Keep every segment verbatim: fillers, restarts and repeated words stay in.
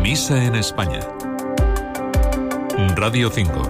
Misa en España. Radio cinco.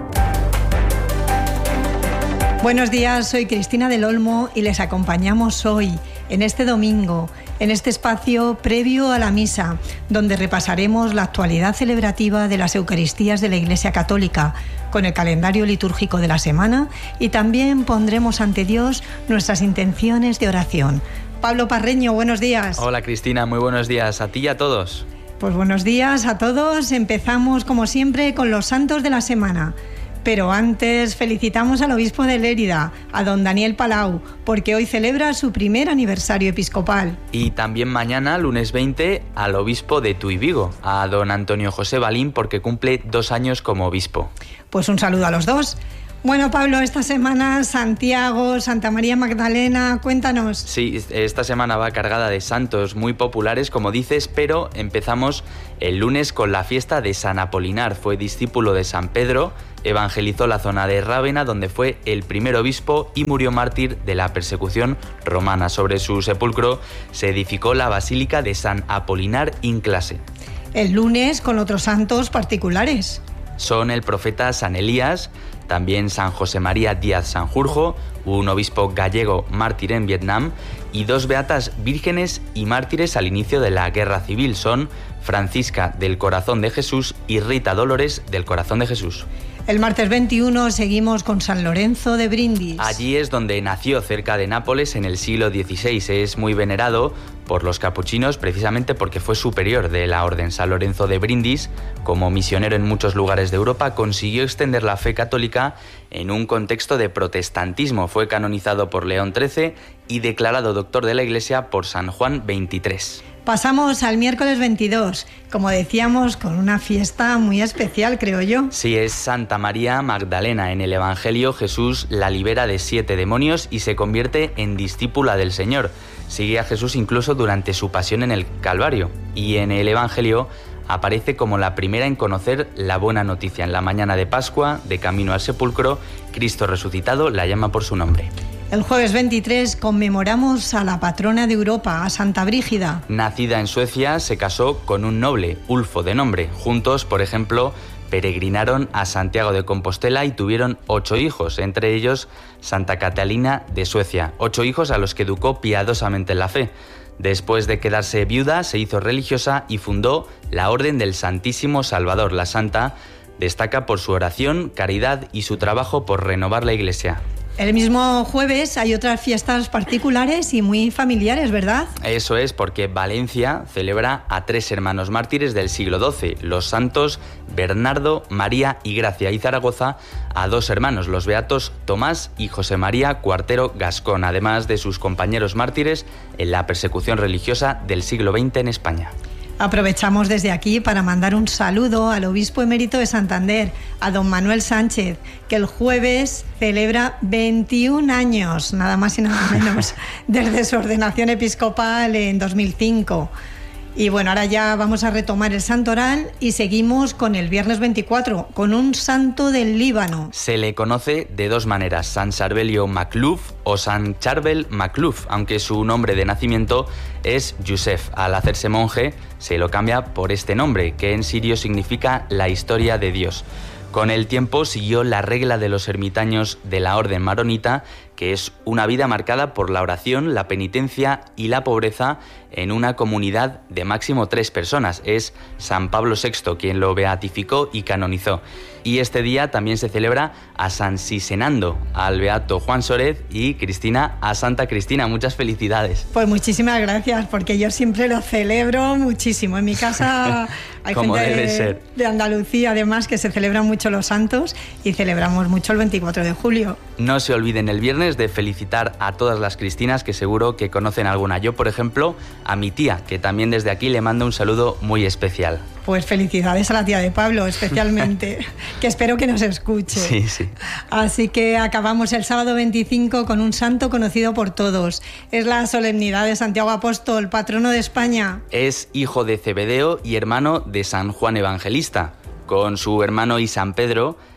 Buenos días, soy Cristina del Olmo y les acompañamos hoy, en este domingo, en este espacio previo a la misa, donde repasaremos la actualidad celebrativa de las Eucaristías de la Iglesia Católica, con el calendario litúrgico de la semana, y también pondremos ante Dios nuestras intenciones de oración. Pablo Parreño, buenos días. Hola Cristina, muy buenos días a ti y a todos. Pues buenos días a todos. Empezamos como siempre con los santos de la semana. Pero antes felicitamos al obispo de Lérida, a don Daniel Palau, porque hoy celebra su primer aniversario episcopal. Y también mañana, lunes veinte, al obispo de Tuy Vigo, a don Antonio José Balín, porque cumple dos años como obispo. Pues un saludo a los dos. Bueno, Pablo, esta semana Santiago, Santa María Magdalena, cuéntanos. Sí, esta semana va cargada de santos muy populares, como dices, pero empezamos el lunes con la fiesta de San Apolinar. Fue discípulo de San Pedro, evangelizó la zona de Rávena, donde fue el primer obispo y murió mártir de la persecución romana. Sobre su sepulcro se edificó la Basílica de San Apolinar in Clase. El lunes con otros santos particulares. Son el profeta San Elías, también San José María Díaz Sanjurjo, un obispo gallego mártir en Vietnam, y dos beatas vírgenes y mártires al inicio de la Guerra Civil. Son Francisca del Corazón de Jesús y Rita Dolores del Corazón de Jesús. El martes veintiuno seguimos con San Lorenzo de Brindis. Allí es donde nació, cerca de Nápoles, en el siglo dieciséis. Es muy venerado por los capuchinos precisamente porque fue superior de la orden. San Lorenzo de Brindis, como misionero en muchos lugares de Europa, consiguió extender la fe católica en un contexto de protestantismo. Fue canonizado por León trece y declarado doctor de la Iglesia por San Juan veintitrés. Pasamos al miércoles veintidós, como decíamos, con una fiesta muy especial, creo yo. Sí, es Santa María Magdalena. En el Evangelio Jesús la libera de siete demonios y se convierte en discípula del Señor. Sigue a Jesús incluso durante su pasión en el Calvario. Y en el Evangelio aparece como la primera en conocer la buena noticia. En la mañana de Pascua, de camino al sepulcro, Cristo resucitado la llama por su nombre. El jueves veintitrés conmemoramos a la patrona de Europa, a Santa Brígida. Nacida en Suecia, se casó con un noble, Ulfo de nombre. Juntos, por ejemplo, peregrinaron a Santiago de Compostela y tuvieron ocho hijos, entre ellos Santa Catalina de Suecia. Ocho hijos a los que educó piadosamente en la fe. Después de quedarse viuda, se hizo religiosa y fundó la Orden del Santísimo Salvador. La santa destaca por su oración, caridad y su trabajo por renovar la Iglesia. El mismo jueves hay otras fiestas particulares y muy familiares, ¿verdad? Eso es, porque Valencia celebra a tres hermanos mártires del siglo doce, los santos Bernardo, María y Gracia, y Zaragoza a dos hermanos, los beatos Tomás y José María Cuartero Gascón, además de sus compañeros mártires en la persecución religiosa del siglo veinte en España. Aprovechamos desde aquí para mandar un saludo al obispo emérito de Santander, a don Manuel Sánchez, que el jueves celebra veintiún años, nada más y nada menos, desde su ordenación episcopal en dos mil cinco. Y bueno, ahora ya vamos a retomar el santoral y seguimos con el viernes veinticuatro, con un santo del Líbano. Se le conoce de dos maneras, San Charbelio Macluf o San Charbel Macluf, aunque su nombre de nacimiento es Yusef. Al hacerse monje se lo cambia por este nombre, que en sirio significa la historia de Dios. Con el tiempo siguió la regla de los ermitaños de la orden maronita, que es una vida marcada por la oración, la penitencia y la pobreza en una comunidad de máximo tres personas. Es San Pablo sexto quien lo beatificó y canonizó. Y este día también se celebra a San Sisenando, al beato Juan Sórez y Cristina, a Santa Cristina. Muchas felicidades. Pues muchísimas gracias, porque yo siempre lo celebro muchísimo. En mi casa hay Como gente debe de, ser. de Andalucía, además, que se celebran mucho los santos y celebramos mucho el veinticuatro de julio. No se olviden el viernes de felicitar a todas las Cristinas, que seguro que conocen alguna. Yo, por ejemplo, a mi tía, que también desde aquí le mando un saludo muy especial. Pues felicidades a la tía de Pablo, especialmente, que espero que nos escuche. Sí, sí. Así que acabamos el sábado veinticinco con un santo conocido por todos. Es la solemnidad de Santiago Apóstol, patrono de España. Es hijo de Zebedeo y hermano de San Juan Evangelista. Con su hermano y San Pedro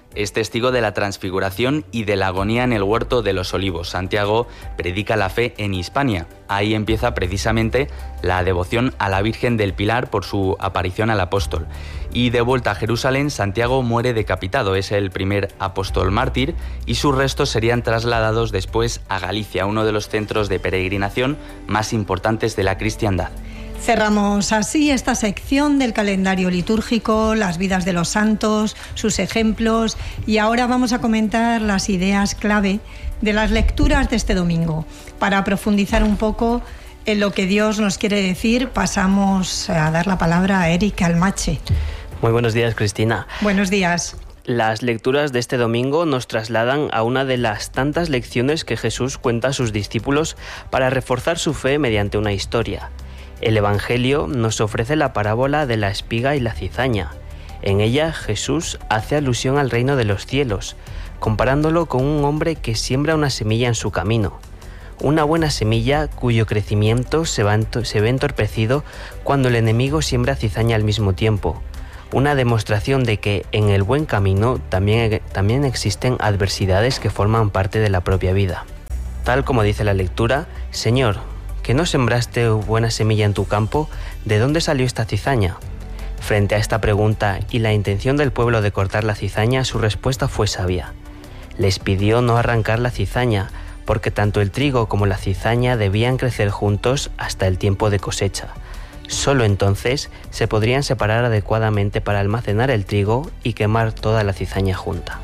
Es testigo de la transfiguración y de la agonía en el huerto de los Olivos. Santiago predica la fe en Hispania. Ahí empieza precisamente la devoción a la Virgen del Pilar por su aparición al apóstol. Y de vuelta a Jerusalén, Santiago muere decapitado. Es el primer apóstol mártir y sus restos serían trasladados después a Galicia, uno de los centros de peregrinación más importantes de la cristiandad. Cerramos así esta sección del calendario litúrgico, las vidas de los santos, sus ejemplos, y ahora vamos a comentar las ideas clave de las lecturas de este domingo. Para profundizar un poco en lo que Dios nos quiere decir, pasamos a dar la palabra a Eric Almache. Muy buenos días, Cristina. Buenos días. Las lecturas de este domingo nos trasladan a una de las tantas lecciones que Jesús cuenta a sus discípulos para reforzar su fe mediante una historia. El Evangelio nos ofrece la parábola de la espiga y la cizaña. En ella Jesús hace alusión al reino de los cielos, comparándolo con un hombre que siembra una semilla en su camino. Una buena semilla cuyo crecimiento se, va ento- se ve entorpecido cuando el enemigo siembra cizaña al mismo tiempo. Una demostración de que en el buen camino también, también existen adversidades que forman parte de la propia vida. Tal como dice la lectura, Señor, ¿que no sembraste buena semilla en tu campo? ¿De dónde salió esta cizaña? Frente a esta pregunta y la intención del pueblo de cortar la cizaña, su respuesta fue sabia. Les pidió no arrancar la cizaña, porque tanto el trigo como la cizaña debían crecer juntos hasta el tiempo de cosecha. Solo entonces se podrían separar adecuadamente para almacenar el trigo y quemar toda la cizaña junta.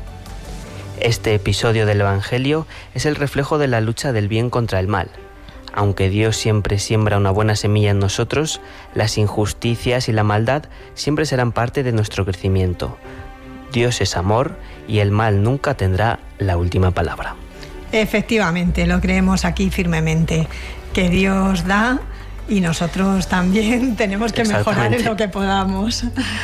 Este episodio del Evangelio es el reflejo de la lucha del bien contra el mal. Aunque Dios siempre siembra una buena semilla en nosotros, las injusticias y la maldad siempre serán parte de nuestro crecimiento. Dios es amor y el mal nunca tendrá la última palabra. Efectivamente, lo creemos aquí firmemente, que Dios da y nosotros también tenemos que mejorar en lo que podamos.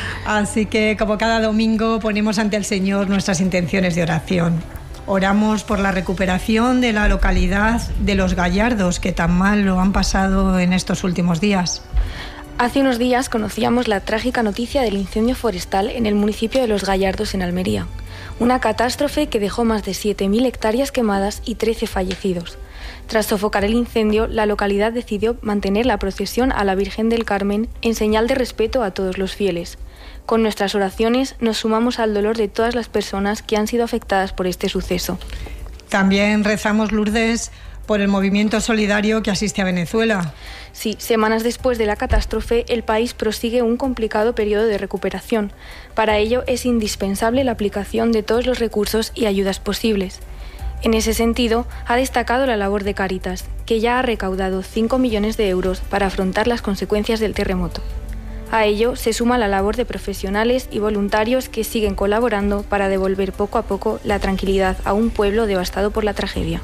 Así que, como cada domingo, ponemos ante el Señor nuestras intenciones de oración. Oramos por la recuperación de la localidad de Los Gallardos, que tan mal lo han pasado en estos últimos días. Hace unos días conocíamos la trágica noticia del incendio forestal en el municipio de Los Gallardos, en Almería. Una catástrofe que dejó más de siete mil hectáreas quemadas y trece fallecidos. Tras sofocar el incendio, la localidad decidió mantener la procesión a la Virgen del Carmen en señal de respeto a todos los fieles. Con nuestras oraciones nos sumamos al dolor de todas las personas que han sido afectadas por este suceso. También rezamos, Lourdes, por el movimiento solidario que asiste a Venezuela. Sí, semanas después de la catástrofe, el país prosigue un complicado periodo de recuperación. Para ello es indispensable la aplicación de todos los recursos y ayudas posibles. En ese sentido, ha destacado la labor de Cáritas, que ya ha recaudado cinco millones de euros para afrontar las consecuencias del terremoto. A ello se suma la labor de profesionales y voluntarios que siguen colaborando para devolver poco a poco la tranquilidad a un pueblo devastado por la tragedia.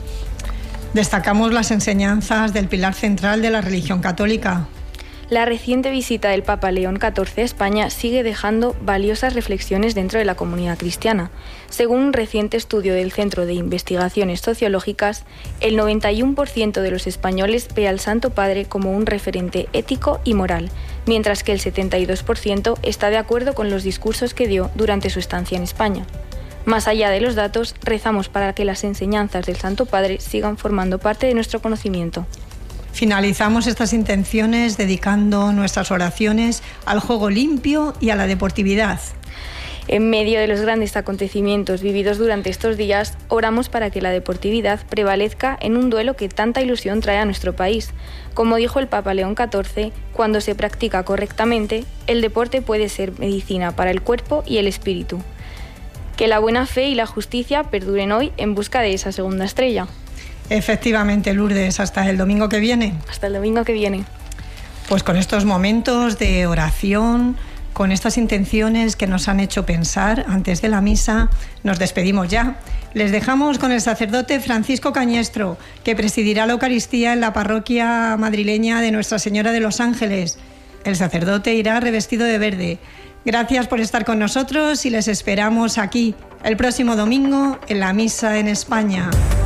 Destacamos las enseñanzas del pilar central de la religión católica. La reciente visita del Papa León catorce a España sigue dejando valiosas reflexiones dentro de la comunidad cristiana. Según un reciente estudio del Centro de Investigaciones Sociológicas, el noventa y uno por ciento de los españoles ve al Santo Padre como un referente ético y moral, mientras que el setenta y dos por ciento está de acuerdo con los discursos que dio durante su estancia en España. Más allá de los datos, rezamos para que las enseñanzas del Santo Padre sigan formando parte de nuestro conocimiento. Finalizamos estas intenciones dedicando nuestras oraciones al juego limpio y a la deportividad. En medio de los grandes acontecimientos vividos durante estos días, oramos para que la deportividad prevalezca en un duelo que tanta ilusión trae a nuestro país. Como dijo el Papa León catorce, cuando se practica correctamente, el deporte puede ser medicina para el cuerpo y el espíritu. Que la buena fe y la justicia perduren hoy en busca de esa segunda estrella. Efectivamente, Lourdes, hasta el domingo que viene. Hasta el domingo que viene. Pues con estos momentos de oración, con estas intenciones que nos han hecho pensar antes de la misa, nos despedimos ya. Les dejamos con el sacerdote Francisco Cañestro, que presidirá la Eucaristía en la parroquia madrileña de Nuestra Señora de los Ángeles. El sacerdote irá revestido de verde. Gracias por estar con nosotros y les esperamos aquí el próximo domingo en la Misa en España.